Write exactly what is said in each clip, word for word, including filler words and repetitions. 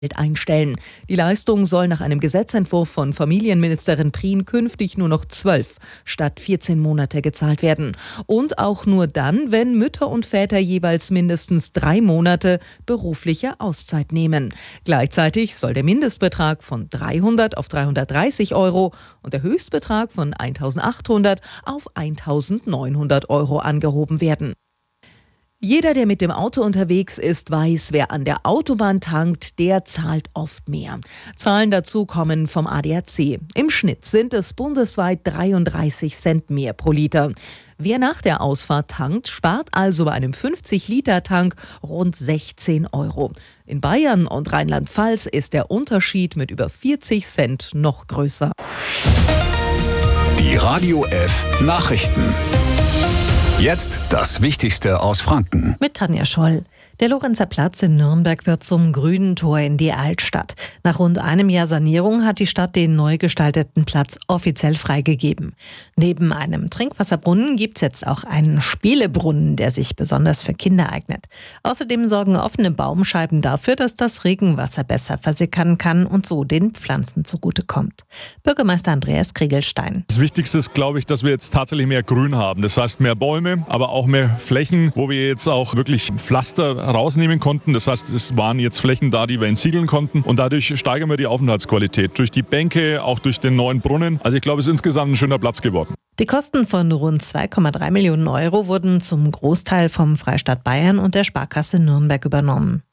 einstellen. Die Leistung soll nach einem Gesetzentwurf von Familienministerin Prien künftig nur noch zwölf statt vierzehn Monate gezahlt werden. Und auch nur dann, wenn Mütter und Väter jeweils mindestens drei Monate berufliche Auszeit nehmen. Gleichzeitig soll der Mindestbetrag von dreihundert auf dreihundertdreißig Euro und der Höchstbetrag von eintausendachthundert auf eintausendneunhundert Euro angehoben werden. Jeder, der mit dem Auto unterwegs ist, weiß, wer an der Autobahn tankt, der zahlt oft mehr. Zahlen dazu kommen vom A D A C. Im Schnitt sind es bundesweit dreiunddreißig Cent mehr pro Liter. Wer nach der Ausfahrt tankt, spart also bei einem fünfzig Liter Tank rund sechzehn Euro. In Bayern und Rheinland-Pfalz ist der Unterschied mit über vierzig Cent noch größer. Die Radio F Nachrichten. Jetzt das Wichtigste aus Franken. Mit Tanja Scholl. Der Lorenzer Platz in Nürnberg wird zum grünen Tor in die Altstadt. Nach rund einem Jahr Sanierung hat die Stadt den neu gestalteten Platz offiziell freigegeben. Neben einem Trinkwasserbrunnen gibt es jetzt auch einen Spielebrunnen, der sich besonders für Kinder eignet. Außerdem sorgen offene Baumscheiben dafür, dass das Regenwasser besser versickern kann und so den Pflanzen zugutekommt. Bürgermeister Andreas Kriegelstein. Das Wichtigste ist, glaube ich, dass wir jetzt tatsächlich mehr Grün haben. Das heißt mehr Bäume, aber auch mehr Flächen, wo wir jetzt auch wirklich Pflaster rausnehmen konnten. Das heißt, es waren jetzt Flächen da, die wir entsiegeln konnten und dadurch steigern wir die Aufenthaltsqualität. Durch die Bänke, auch durch den neuen Brunnen. Also ich glaube, es ist insgesamt ein schöner Platz geworden. Die Kosten von rund zwei Komma drei Millionen Euro wurden zum Großteil vom Freistaat Bayern und der Sparkasse Nürnberg übernommen.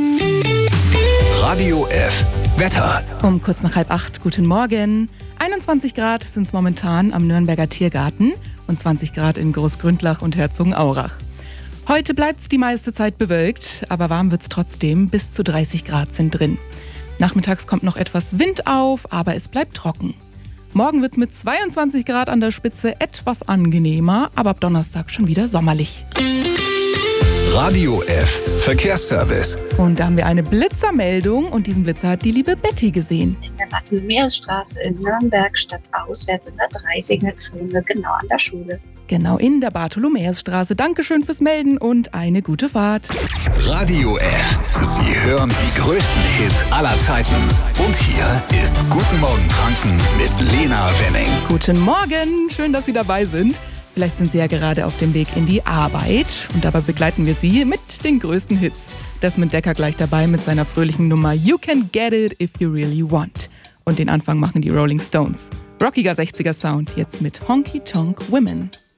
Radio F Wetter. Um kurz nach halb acht, guten Morgen. einundzwanzig Grad sind es momentan am Nürnberger Tiergarten und zwanzig Grad in Großgründlach und Herzogenaurach. Heute bleibt es die meiste Zeit bewölkt, aber warm wird es trotzdem. Bis zu dreißig Grad sind drin. Nachmittags kommt noch etwas Wind auf, aber es bleibt trocken. Morgen wird es mit zweiundzwanzig Grad an der Spitze etwas angenehmer, aber ab Donnerstag schon wieder sommerlich. Radio F Verkehrsservice. Und da haben wir eine Blitzermeldung und diesen Blitzer hat die liebe Betty gesehen. In der Bartholomäusstraße in Nürnberg stadtauswärts in der Dreisingelzone, genau an der Schule. Genau in der Bartholomäusstraße. Dankeschön fürs Melden und eine gute Fahrt. Radio F. Sie hören die größten Hits aller Zeiten. Und hier ist Guten Morgen Franken mit Lena Wenning. Guten Morgen, schön, dass Sie dabei sind. Vielleicht sind Sie ja gerade auf dem Weg in die Arbeit und dabei begleiten wir Sie mit den größten Hits. Desmond Dekker gleich dabei mit seiner fröhlichen Nummer You Can Get It If You Really Want. Und den Anfang machen die Rolling Stones. Rockiger sechziger Sound, jetzt mit Honky Tonk Women.